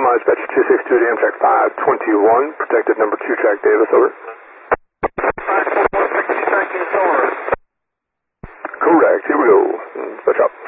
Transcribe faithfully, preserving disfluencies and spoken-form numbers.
Miles Dispatch two six two to Amtrak five twenty-one, protected number two track Davis, over. five twenty-one, track Davis, over. Correct, here we go. Dispatch up.